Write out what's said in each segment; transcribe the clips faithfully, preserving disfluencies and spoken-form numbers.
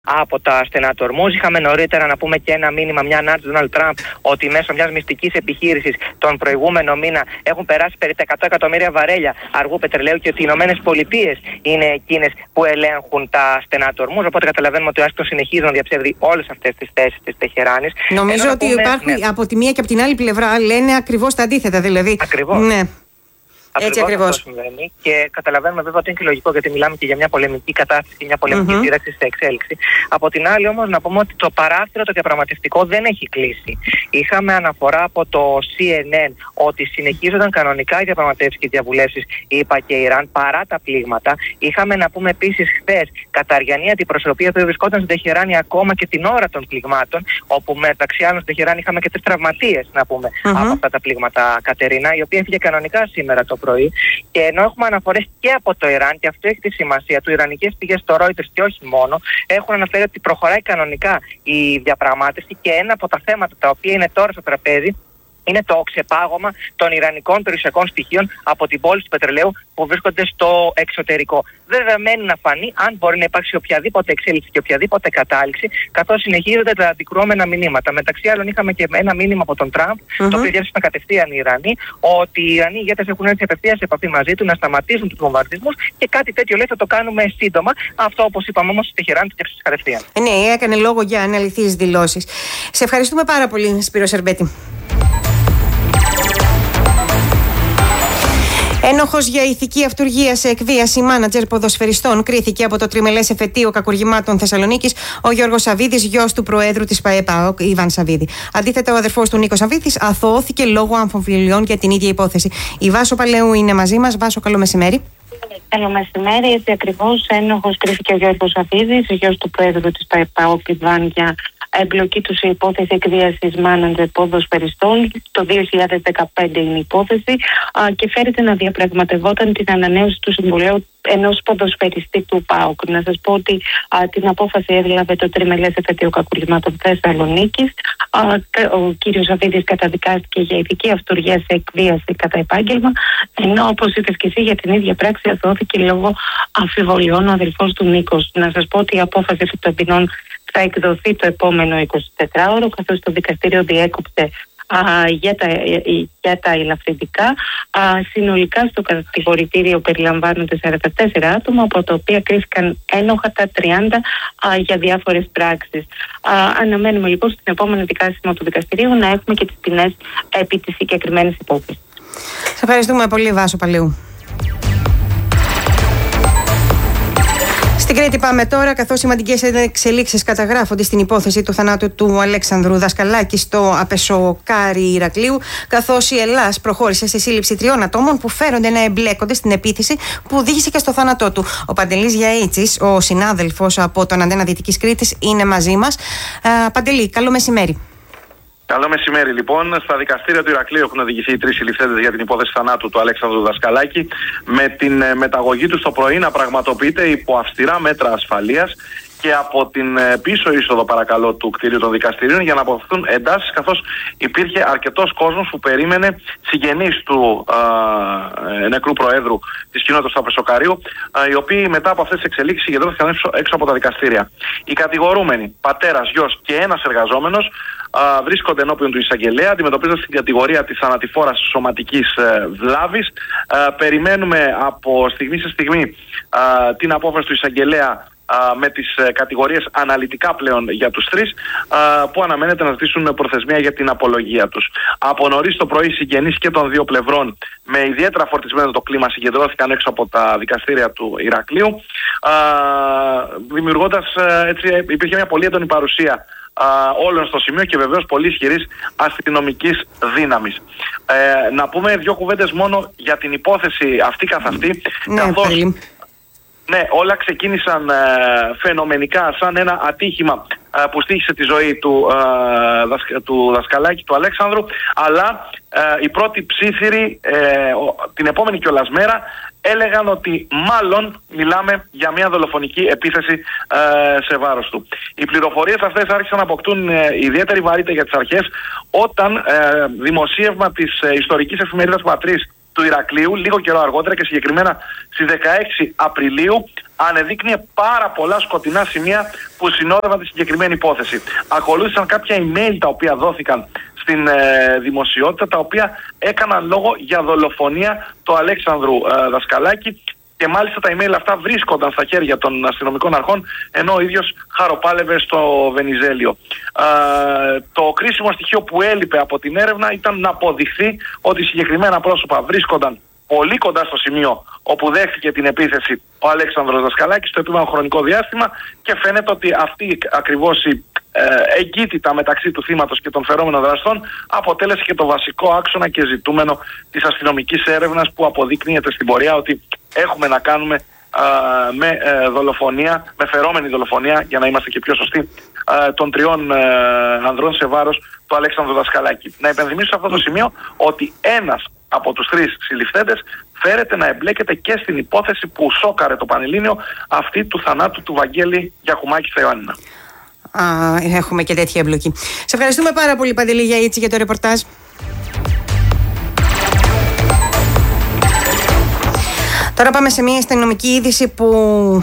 από τα στενά του Ορμούζ. Είχαμε νωρίτερα να πούμε και ένα μήνυμα, μια ανάρτηση του Ντόναλντ Τραμπ, ότι μέσω μιας μυστικής επιχείρησης τον προηγούμενο μήνα έχουν περάσει περί τα εκατό εκατομμύρια βαρέλια αργού πετρελαίου και ότι οι Ηνωμένες Πολιτείες είναι εκείνες που ελέγχουν τα στενά του Ορμούζ. Οπότε καταλαβαίνουμε ότι ο Άστον συνεχίζει να διαψεύδει όλες αυτές τις θέσεις της Τεχεράνης. Νομίζω Ενώ ότι πούμε, υπάρχουν ναι. από τη μία και από την άλλη πλευρά λένε ακριβώς τα αντίθετα. Δηλαδή. Ακριβώς. Ναι. Ακριβώς Έτσι ακριβώς. αυτό συμβαίνει και καταλαβαίνουμε βέβαια ότι είναι και λογικό, γιατί μιλάμε και για μια πολεμική κατάσταση και μια πολεμική Mm-hmm. σύραξη σε εξέλιξη. Από την άλλη όμως να πούμε ότι το παράθυρο το διαπραγματευτικό δεν έχει κλείσει. Είχαμε αναφορά από το σι εν εν ότι συνεχίζονταν κανονικά οι διαπραγματεύσεις και οι διαβουλεύσεις ΗΠΑ και Ιράν παρά τα πλήγματα. Είχαμε να πούμε επίσης χθες καταργιανή αντιπροσωπεία που βρισκόταν στην Τεχεράνη ακόμα και την ώρα των πληγμάτων, όπου μεταξύ άλλων στην Τεχεράνη είχαμε και τρεις τραυματίες να πούμε Mm-hmm. από αυτά τα πλήγματα, Κατερίνα, η οποία έφυγε κανονικά σήμερα το πρωί. Και ενώ έχουμε αναφορές και από το Ιράν, και αυτό έχει τη σημασία του, ιρανικές πηγές στο Reuters και όχι μόνο, έχουν αναφέρει ότι προχωράει κανονικά η διαπραγμάτευση και ένα από τα θέματα τα οποία είναι τώρα στο τραπέζι είναι το ξεπάγωμα των ιρανικών περιουσιακών στοιχείων από την πώληση του πετρελαίου που βρίσκονται στο εξωτερικό. Βέβαια, μένει να φανεί αν μπορεί να υπάρξει οποιαδήποτε εξέλιξη και οποιαδήποτε κατάληξη, καθώς συνεχίζονται τα αντικρουόμενα μηνύματα. Μεταξύ άλλων, είχαμε και ένα μήνυμα από τον Τραμπ, mm-hmm. το οποίο διέφεραν κατευθείαν οι Ιρανοί, ότι οι Ιρανοί ηγέτες έχουν έρθει απευθείας σε επαφή μαζί του να σταματήσουν τους βομβαρδισμούς και κάτι τέτοιο λέει θα το κάνουμε σύντομα. Αυτό, όπως είπαμε όμως, στη Τεχεράνη το διέφερε κατευθείαν. Ναι, έκανε λόγο για αναλυθείς δηλώσεις. Σε ευχαριστούμε πάρα πολύ, Σπύρο Σερμπέτη. Ένοχος για ηθική αυτουργία σε εκβίαση μάνατζερ ποδοσφαιριστών κρίθηκε από το τριμελές εφετείο κακουργημάτων Θεσσαλονίκης ο Γιώργος Σαββίδης, γιος του Προέδρου της ΠΑΕΠΑΟΚ, Ιβάν Σαββίδη. Αντίθετα, ο αδερφός του Νίκος Σαββίδης αθωώθηκε λόγω αμφιβολιών για την ίδια υπόθεση. Η Βάσο Παλαιού είναι μαζί μας. Βάσο, καλό μεσημέρι. Καλό μεσημέρι, έτσι ακριβώς. Ένοχος κρίθηκε ο Γιώργος Σαββίδης, γιος του Προέδρου της ΠΑΕΠΑΟΚ, Ιβάν, για εμπλοκή του σε υπόθεση εκβίασης μάνατζερ ποδοσφαιριστών. Το δύο χιλιάδες δεκαπέντε είναι η υπόθεση α, και φέρεται να διαπραγματευόταν την ανανέωση του συμβολέου ενός ποδοσφαιριστή του ΠΑΟΚ. Να σας πω ότι α, την απόφαση έβλαβε το τριμελές εφετείο κακουργημάτων Θεσσαλονίκης. Α, ο κύριος Σαββίδης καταδικάστηκε για ηθική αυτουργία σε εκβίαση κατά επάγγελμα, ενώ όπως είπες και εσύ, για την ίδια πράξη αθωώθηκε λόγω αμφιβολιών ο αδελφός του Νίκος. Να σας πω ότι η απόφαση των ποινών θα εκδοθεί το επόμενο εικοσιτετράωρο, καθώς το δικαστήριο διέκοψε α, για, τα, για τα ελαφρυντικά. Α, συνολικά στο κατηγορητήριο περιλαμβάνονται σαράντα τέσσερα άτομα, από τα οποία κρίθηκαν ένοχα τα τριάντα α, για διάφορες πράξεις. Α, αναμένουμε λοιπόν στην επόμενη δικάσιμο του δικαστηρίου να έχουμε και τις ποινές επί της συγκεκριμένης υπόθεσης. Σε ευχαριστούμε πολύ, Βάσο Παλαιού. Στην Κρήτη πάμε τώρα, καθώς σημαντικές εξελίξεις καταγράφονται στην υπόθεση του θανάτου του Αλέξανδρου Δασκαλάκη στο Απεσοκάρι Ηρακλείου, καθώς η Ελλάς προχώρησε στη σύλληψη τριών ατόμων που φέρονται να εμπλέκονται στην επίθεση που οδήγησε και στο θάνατό του. Ο Παντελής Γιαΐτσης, ο συνάδελφος από τον Αντένα Δυτικής Κρήτης, είναι μαζί μας. Παντελή, καλό μεσημέρι. Καλό μεσημέρι, λοιπόν. Στα δικαστήρια του Ηρακλείου έχουν οδηγηθεί οι τρεις συλληφθέντες για την υπόθεση θανάτου του Αλέξανδρου Δασκαλάκη, με την μεταγωγή του στο πρωί να πραγματοποιείται υπό αυστηρά μέτρα ασφαλείας και από την πίσω είσοδο, παρακαλώ, του κτηρίου των δικαστηρίων, για να αποφευθούν εντάσεις, καθώς υπήρχε αρκετός κόσμος που περίμενε συγγενείς του α, νεκρού Προέδρου της κοινότητας του Απεσοκαρίου, α, οι οποίοι μετά από αυτές τις εξελίξεις συγκεντρώθηκαν έξω, έξω από τα δικαστήρια. Οι κατηγορούμενοι, πατέρας, γιος και ένας εργαζόμενος, α, βρίσκονται ενώπιον του εισαγγελέα, αντιμετωπίζοντας την κατηγορία της θανατηφόρας σωματικής ε, βλάβης. Α, περιμένουμε από στιγμή σε στιγμή α, την απόφαση του εισαγγελέα με τις κατηγορίες αναλυτικά πλέον για τους τρεις, που αναμένεται να ζητήσουν προθεσμία για την απολογία τους. Από νωρίς το πρωί, συγγενείς και των δύο πλευρών, με ιδιαίτερα φορτισμένο το κλίμα, συγκεντρώθηκαν έξω από τα δικαστήρια του Ηρακλείου, δημιουργώντας, έτσι, υπήρχε μια πολύ έντονη παρουσία όλων στο σημείο και βεβαίως πολύ ισχυρής αστυνομικής δύναμης. Ε, να πούμε δύο κουβέντες μόνο για την υπόθεση αυτή καθ' αυτή, ναι, καθώς πάλι. Ναι, όλα ξεκίνησαν ε, φαινομενικά σαν ένα ατύχημα ε, που στοίχησε τη ζωή του, ε, δασ, του Δασκαλάκη, του Αλέξανδρου, αλλά ε, οι πρώτοι ψήφιροι ε, την επόμενη κιόλας μέρα έλεγαν ότι μάλλον μιλάμε για μια δολοφονική επίθεση ε, σε βάρος του. Οι πληροφορίες αυτές άρχισαν να αποκτούν ε, ιδιαίτερη βαρύτητα για τις αρχές όταν ε, δημοσίευμα της ε, ιστορικής εφημερίδας Πατρίς του Ηρακλείου, λίγο καιρό αργότερα και συγκεκριμένα στις δεκαέξι Απριλίου, ανεδείκνυε πάρα πολλά σκοτεινά σημεία που συνόδευαν τη συγκεκριμένη υπόθεση. Ακολούθησαν κάποια email τα οποία δόθηκαν στην ε, δημοσιότητα, τα οποία έκαναν λόγο για δολοφονία του Αλέξανδρου ε, Δασκαλάκη, και μάλιστα τα email αυτά βρίσκονταν στα χέρια των αστυνομικών αρχών, ενώ ο ίδιος χαροπάλευε στο Βενιζέλιο. Ε, το κρίσιμο στοιχείο που έλειπε από την έρευνα ήταν να αποδειχθεί ότι συγκεκριμένα πρόσωπα βρίσκονταν πολύ κοντά στο σημείο όπου δέχτηκε την επίθεση ο Αλέξανδρος Δασκαλάκης στο επίμαχο χρονικό διάστημα, και φαίνεται ότι αυτή ακριβώς η ε, εγκύτητα μεταξύ του θύματος και των φερόμενων δραστών αποτέλεσε και το βασικό άξονα και ζητούμενο της αστυνομικής έρευνας, που αποδείκνυεται στην πορεία ότι έχουμε να κάνουμε α, με ε, δολοφονία, με φερόμενη δολοφονία, για να είμαστε και πιο σωστοί, α, των τριών ε, ανδρών σε βάρος του Αλέξανδρου Δασκαλάκη. Να υπενθυμίσω σε αυτό το σημείο ότι ένας από τους τρεις συλληφθέντες φέρεται να εμπλέκεται και στην υπόθεση που σόκαρε το Πανελλήνιο, αυτή του θανάτου του Βαγγέλη Γιακουμάκη στα Ιωάννινα. Α, έχουμε και τέτοια εμπλοκή. Σε ευχαριστούμε πάρα πολύ, Παντελή Γιαΐτσι, για το ρεπορτάζ. Τώρα πάμε σε μια αστυνομική είδηση που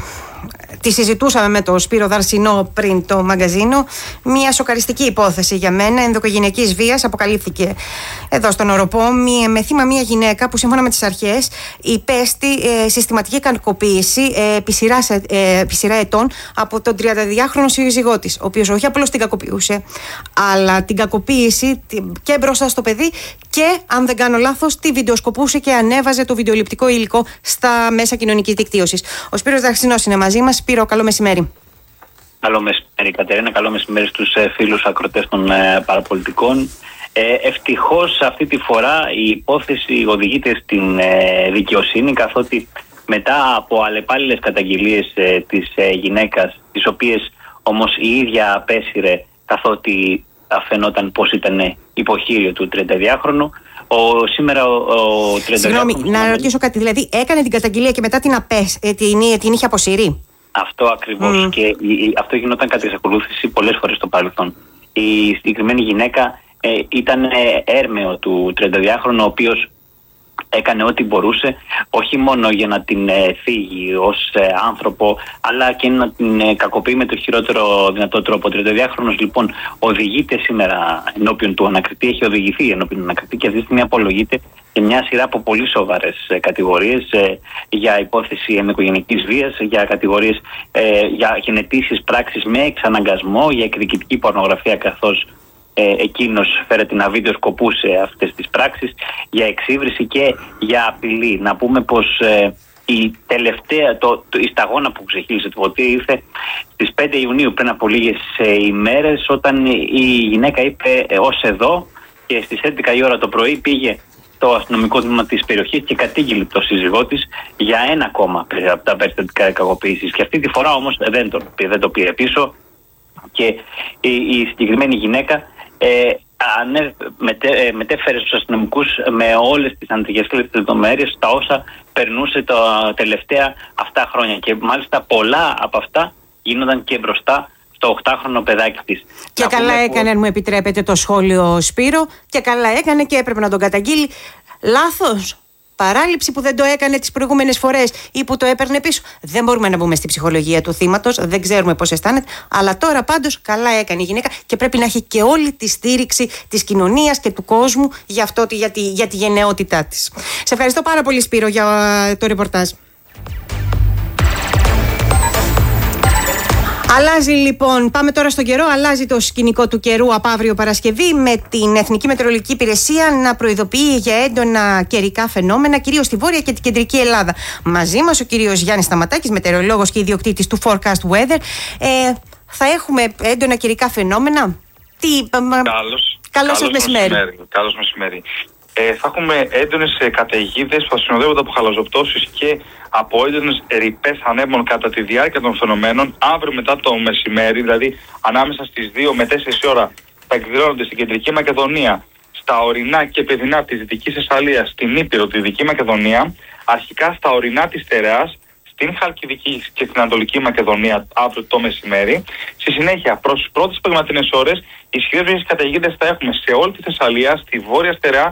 τη συζητούσαμε με τον Σπύρο Δαρσινό πριν το μαγκαζίνο. Μια σοκαριστική υπόθεση για μένα ενδοκογενειακής βίας αποκαλύφθηκε εδώ στον Οροπό, με θύμα μια γυναίκα που σύμφωνα με τις αρχές υπέστη ε, συστηματική κακοποίηση ε, επί, σειρά, ε, επί σειρά ετών από τον τριανταδυάχρονο σύζυγό της, ο οποίος όχι απλώς την κακοποιούσε, αλλά την κακοποίηση και μπροστά στο παιδί, και αν δεν κάνω λάθος τη βιντεοσκοπούσε και ανέβαζε το βιντεοληπτικό υλικό στα μέσα κοινωνικής δικτύωσης. Ο Σπύρος Δαρσινός είναι μαζί μας. Σπύρο, καλό μεσημέρι. Καλό μεσημέρι, Κατερίνα. Καλό μεσημέρι στους ε, φίλους ακροτές των ε, παραπολιτικών. Ε, ευτυχώς αυτή τη φορά η υπόθεση οδηγείται στην ε, δικαιοσύνη, καθότι μετά από αλλεπάλληλες καταγγελίες ε, της ε, γυναίκας, τις οποίες όμως η ίδια απέσυρε, καθότι φαινόταν πως ήταν υποχείριο του τριανταδυάχρονου, ο, σήμερα ο, ο τριανταδυάχρονος... Συγγνώμη, να ρωτήσω κάτι. Δηλαδή έκανε την καταγγελία και μετά την, απέσ, ε, την, την είχε αποσυρεί? Αυτό ακριβώς. Mm. Και η, αυτό γινόταν κατά εξακολούθηση πολλές φορές στο παρελθόν. Η συγκεκριμένη γυναίκα ε, ήταν ε, έρμεο του τριανταδυάχρονου, ο οποίος έκανε ό,τι μπορούσε, όχι μόνο για να την ε, θίγει ως ε, άνθρωπο, αλλά και να την ε, κακοποιεί με το χειρότερο δυνατό τρόπο. Ο τριανταδυάχρονος λοιπόν οδηγείται σήμερα ενώπιον του ανακριτή, έχει οδηγηθεί ενώπιον του ανακριτή, και αυτή τη στιγμή απολογείται και μια σειρά από πολύ σοβαρές ε, κατηγορίες ε, για υπόθεση ενδοκογενειακής βίας, για κατηγορίες ε, για γενετήσεις πράξεις με εξαναγκασμό, για εκδικητική πορνογραφία, καθώς Ε, εκείνος φέρεται να βιντεοσκοπούσε αυτές τις πράξεις, για εξύβριση και για απειλή. Να πούμε πως ε, η τελευταία, το, το, η σταγόνα που ξεχύλισε το ποτήρι ήρθε στις πέντε Ιουνίου, πριν από λίγες ε, ημέρες, όταν η γυναίκα είπε ε, ως εδώ, και στις έντεκα η ώρα το πρωί πήγε το αστυνομικό τμήμα της περιοχής και κατήγγειλε το σύζυγό της για ένα ακόμα από τα περιστατικά κακοποίησης. Και αυτή τη φορά όμως δεν το, δεν το πήρε πίσω, και η, η συγκεκριμένη γυναίκα Ε, ανέ, μετέ, ε, μετέφερε στους αστυνομικούς με όλες τις αντιγεσκλές λεπτομέρειες τα όσα περνούσε τα τελευταία αυτά χρόνια, και μάλιστα πολλά από αυτά γίνονταν και μπροστά στο οκτάχρονο παιδάκι της. Και να καλά έκανε, αν μου επιτρέπετε το σχόλιο, Σπύρο, και καλά έκανε και έπρεπε να τον καταγγείλει. Λάθος, παράληψη που δεν το έκανε τις προηγούμενες φορές ή που το έπαιρνε πίσω. Δεν μπορούμε να μπούμε στη ψυχολογία του θύματος, δεν ξέρουμε πώς αισθάνεται, αλλά τώρα πάντως καλά έκανε η γυναίκα, και πρέπει να έχει και όλη τη στήριξη της κοινωνίας και του κόσμου για, αυτό, για, τη, για τη γενναιότητά της. Σε ευχαριστώ πάρα πολύ, Σπύρο, για το ρεπορτάζ. Αλλάζει λοιπόν, πάμε τώρα στον καιρό, αλλάζει το σκηνικό του καιρού από αύριο Παρασκευή, με την Εθνική Μετεωρολογική Υπηρεσία να προειδοποιεί για έντονα καιρικά φαινόμενα, κυρίως στη Βόρεια και την Κεντρική Ελλάδα. Μαζί μας ο κύριος Γιάννης Σταματάκης, μετεωρολόγος και ιδιοκτήτης του Forecast Weather. Ε, θα έχουμε έντονα καιρικά φαινόμενα. Τι, Καλώς, Καλώς σας μεσημέρι. μεσημέρι. Καλώς μεσημέρι. Ε, θα έχουμε έντονες ε, καταιγίδες που θα συνοδεύονται από χαλαζοπτώσεις και από έντονες ρηπές ανέμων κατά τη διάρκεια των φαινομένων. Αύριο μετά το μεσημέρι, δηλαδή ανάμεσα στις δύο με τέσσερις ώρα, θα εκδηλώνονται στην Κεντρική Μακεδονία, στα ορεινά και παιδινά της Δυτικής Θεσσαλίας, στην Ήπειρο, τη Δυτική Μακεδονία, αρχικά στα ορεινά της Στερεάς, στην Χαλκιδική και στην Ανατολική Μακεδονία αύριο το μεσημέρι. Στη συνέχεια, προς τις πρώτες απογευματινές ώρες, ισχυρές καταιγίδες θα έχουμε σε όλη τη Θεσσαλία, στη Βόρεια Στερεά,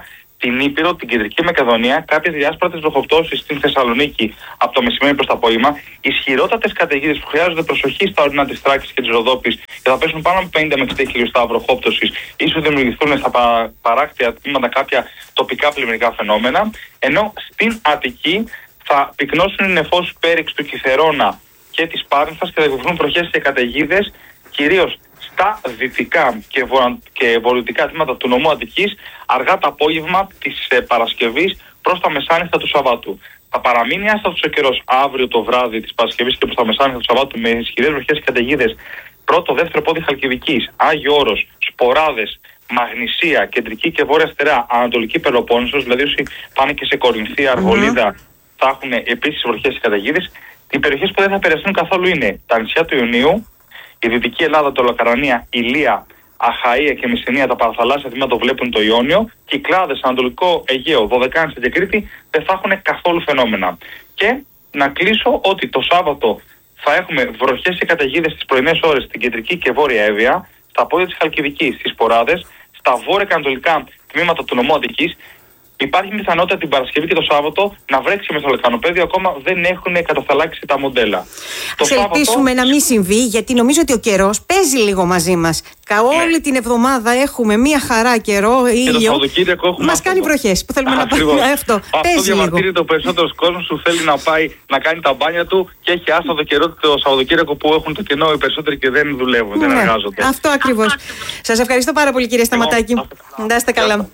την Ήπειρο, την Κεντρική Μακεδονία, κάποιες διάσπαρτες βροχοπτώσεις στην Θεσσαλονίκη από το μεσημέρι προς το απόγευμα, ισχυρότατες καταιγίδες που χρειάζονται προσοχή στα ορεινά της Θράκης και της Ροδόπης και θα πέσουν πάνω από πενήντα με εξήντα χιλιοστά βροχόπτωσης, ίσως δημιουργηθούν στα παρά, παράκτια τμήματα κάποια τοπικά πλημμυρικά φαινόμενα, ενώ στην Αττική θα πυκνώσουν οι νεφώσεις Πέριξ του Κιθερώνα και της Πάρνηθας και θα δημιουργηθούν βροχές και καταιγίδες, κυρίως στα δυτικά και, βο... και βορειοδυτικά τμήματα του νομού Αττικής αργά το απόγευμα της ε, Παρασκευής προς τα μεσάνυχτα του Σαββάτου. Θα παραμείνει άστατος ο καιρός αύριο το βράδυ της Παρασκευής και προς τα μεσάνυχτα του Σαββάτου με ισχυρές βροχές και καταιγίδες. Πρώτο, δεύτερο πόδι Χαλκιδικής, Άγιο Όρος, Σποράδες, Μαγνησία, Κεντρική και Βόρεια Στερά, Ανατολική Πελοπόννησος, δηλαδή όσοι πάνε και σε Κορινθία, Αργολίδα, mm-hmm. θα έχουν επίσης βροχές και καταιγίδες. Οι περιοχές που δεν θα επηρεαστούν καθόλου είναι τα νησιά του Ιωνίου, η Δυτική Ελλάδα, το Λακαρανία, Ηλία, Αχαΐα και Μυσηνία, τα παραθαλάσσια τμήματα το βλέπουν το Ιόνιο, Κυκλάδες, Ανατολικό Αιγαίο, Δωδεκάνησα και Κρήτη δεν θα έχουν καθόλου φαινόμενα. Και να κλείσω ότι το Σάββατο θα έχουμε βροχές και καταιγίδες στις πρωινές ώρες στην Κεντρική και Βόρεια Εύβοια, στα πόδια της Χαλκιδικής, στις Σποράδες, στα βόρεια και ανατολικά τμήματα του νομού Αττικής. Υπάρχει πιθανότητα την Παρασκευή και το Σάββατο να βρέξει με στο λεκανοπέδιο, ακόμα δεν έχουν κατασταλάξει τα μοντέλα. Ας ελπίσουμε να μην συμβεί, γιατί νομίζω ότι ο καιρός παίζει λίγο μαζί μας. Ναι. Όλη την εβδομάδα έχουμε μία χαρά καιρό, ήλιο. Μας κάνει βροχές που θέλουμε να πάμε. Αυτό, αυτό διαμαρτύρεται ο περισσότερος κόσμος που θέλει να πάει να κάνει τα μπάνια του και έχει άστατο καιρό το Σαββατοκύριακο που έχουν το κενό οι περισσότεροι και δεν δουλεύουν, ναι, δεν εργάζονται. Αυτό ακριβώς. Σας ευχαριστώ πάρα πολύ, κύριε Σταματάκη. Να είστε καλά.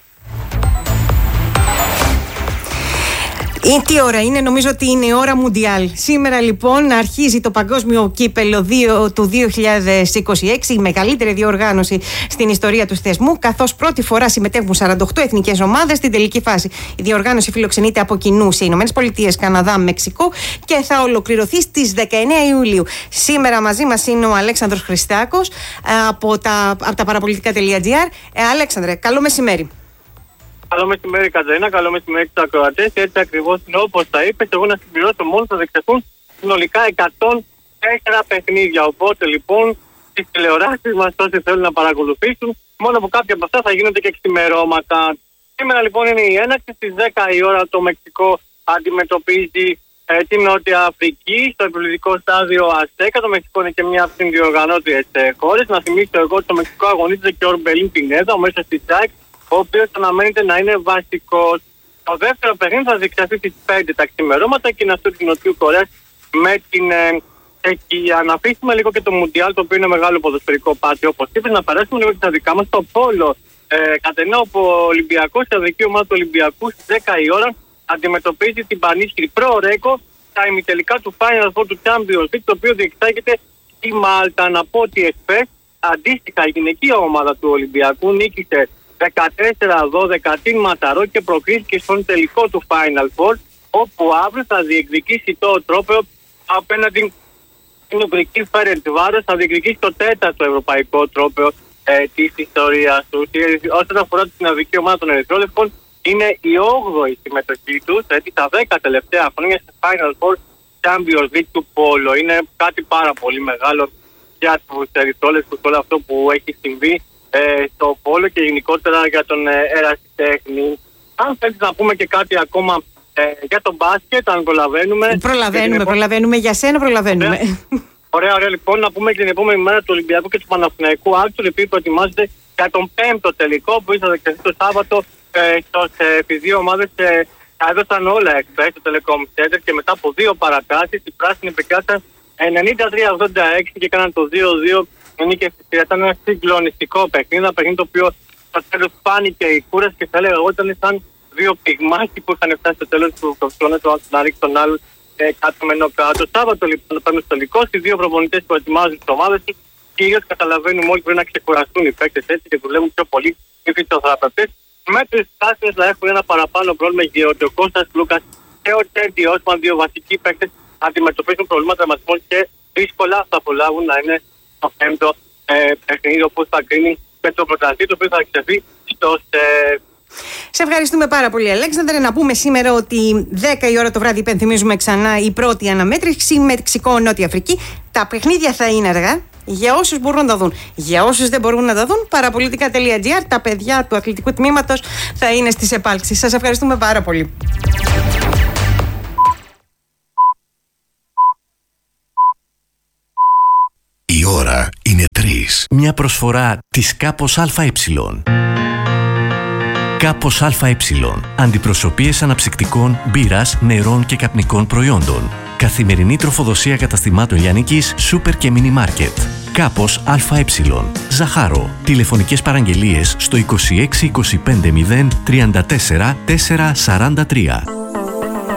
Ή τι ώρα είναι, νομίζω ότι είναι η ώρα Μουντιάλ. Σήμερα λοιπόν αρχίζει το Παγκόσμιο Κύπελλο του δύο χιλιάδες είκοσι έξι, η μεγαλύτερη διοργάνωση στην ιστορία του θεσμού, καθώς πρώτη φορά συμμετέχουν σαράντα οκτώ εθνικές ομάδες στην τελική φάση. Η διοργάνωση φιλοξενείται από κοινού σε Ηνωμένες Πολιτείες, Καναδά, Μεξικό και θα ολοκληρωθεί στις δεκαεννέα Ιουλίου. Σήμερα μαζί μας είναι ο Αλέξανδρος Χριστάκος από τα, από τα παραπολιτικά.gr. Ε, Αλέξανδρε, καλό μεσημέρι. Καλό μεσημέρι, Κατζαίνα, καλό μεσημέρι στους ακροατές. Έτσι ακριβώς είναι όπως τα είπες. Εγώ να συμπληρώσω μόνο θα διεξαχθούν συνολικά εκατόν τέσσερα παιχνίδια. Οπότε λοιπόν στις τηλεοράσεις μας, όσοι θέλουν να παρακολουθήσουν, μόνο από κάποια από αυτά θα γίνονται και ξημερώματα. Σήμερα λοιπόν είναι η έναρξη. Στις δέκα η ώρα το Μεξικό αντιμετωπίζει ε, την Νότια Αφρική στο επιβλητικό στάδιο Αστέκα. Το Μεξικό είναι και μια από τις διοργανώτριες ε, χώρες. Να θυμίσω εγώ ότι το Μεξικό αγωνίζεται και ο Ορμπελίν Πινέδα, ο μέσος της ΑΕΚ, ο οποίος αναμένεται να είναι βασικός. Το δεύτερο παιχνίδι θα διεξαχθεί στις πέντε τα ξημερώματα και είναι αυτό της Νοτιού Κορέας με την ε, Τσεχία. Να αφήσουμε λίγο και το Μουντιάλ, το οποίο είναι μεγάλο ποδοσφαιρικό πάτη, όπως είπες. Να περάσουμε λίγο και στα δικά μας. Το Πόλο, ε, Κατενά, ο Ολυμπιακός, η αδική ομάδα του Ολυμπιακού, στις δέκα η ώρα αντιμετωπίζει την πανίσχυρη Pro-Ρέκο στα ημιτελικά του Final Four του Champions League, το οποίο διεξάγεται στη Μάλτα. Να πω ότι εχθές αντίστοιχα η γυναικεία ομάδα του Ολυμπιακού νίκησε δεκατέσσερα δώδεκα την Ματαρό και προκρίθηκε στον τελικό του Final Four, όπου αύριο θα διεκδικήσει το τρόπαιο απέναντι στην Ουγγρική Φερεντσβάρος, θα διεκδικήσει το τέταρτο ευρωπαϊκό τρόπαιο ε, της ιστορίας του. Όσον αφορά την αδική ομάδα των Ερυθρόλευκων, είναι η όγδοη συμμετοχή τους, έτσι τα δέκα τελευταία χρόνια στο Final Four Champions League του Πόλο. Είναι κάτι πάρα πολύ μεγάλο για τους Ερυθρόλευκους, όλο αυτό που έχει συμβεί Ε, στο Πόλο και γενικότερα για τον ε, ερασιτέχνη. Αν θέλεις να πούμε και κάτι ακόμα ε, για τον μπάσκετ, αν προλαβαίνουμε. Προλαβαίνουμε, επό... προλαβαίνουμε. Για σένα προλαβαίνουμε. Ωραία. ωραία, ωραία. Λοιπόν, να πούμε και την επόμενη μέρα του Ολυμπιακού και του Παναθηναϊκού Άλτσου, οι οποίοι προετοιμάζονται για τον πέμπτο τελικό που θα δεκτεθεί το Σάββατο ε, στις δύο ομάδες. Ε, έδωσαν όλα έξω στο Telecom Center και μετά από δύο παρατάσεις οι πράσινοι επικράτησαν ενενήντα τρία ογδόντα έξι και έκαναν το δύο δύο. Ήταν ένα συγκλονιστικό παιχνίδι, ένα παιχνίδι το οποίο στο τέλος φάνηκε η κούραση και θα έλεγα εγώ ήταν σαν δύο πυγμάχοι που είχαν φτάσει στο τέλος του κοψιόνες να ρίξει τον άλλον ε, κάτω με νοκάτω. Το Σάββατο λοιπόν το παίρνουν στο τελικό, οι δύο προπονητές που ετοιμάζουν τις ομάδες τους, κυρίως καταλαβαίνουμε όλοι πρέπει να ξεκουραστούν οι παίκτες έτσι και δουλεύουν πιο πολύ οι φυσιοθεραπευτές. Με τους πράσινους να έχουν ένα παραπάνω πρόβλημα γιατί ο Κώστας Λούκας και ο Τέντι Όσμαν, δύο βασικοί παίκτες, αντιμετωπίζουν προβλήματα τραυματισμών και δύσκολα θα απολαύουν να είναι το πέμπτο ε, παιχνίδι όπως θα κρίνει με το πρωταθλητή το οποίο θα εξευθεί στο ΣΕΦ. Σε ευχαριστούμε πάρα πολύ, Αλέξανδρε. Να πούμε σήμερα ότι δέκα η ώρα το βράδυ υπενθυμίζουμε ξανά η πρώτη αναμέτρηση Μεξικό-Νότια Αφρική. Τα παιχνίδια θα είναι αργά. για όσους μπορούν να τα δουν. Για όσους δεν μπορούν να τα δουν, παραπολιτικά τελεία τζι άρ, τα παιδιά του αθλητικού τμήματος θα είναι στις επάλξεις. Σας ευχαριστούμε πάρα πολύ. Η ώρα είναι τρεις. Μια προσφορά της Κάπος ΑΕ. Κάπος ΑΕ. Αντιπροσωπείες αναψυκτικών, μπύρας, νερών και καπνικών προϊόντων. Καθημερινή τροφοδοσία καταστημάτων λιανικής, σούπερ και μίνι μάρκετ. Κάπος ΑΕ. Ζαχάρο. Τηλεφωνικές παραγγελίες στο είκοσι έξι είκοσι πέντε μηδέν τριάντα τέσσερα τετρακόσια σαράντα τρία.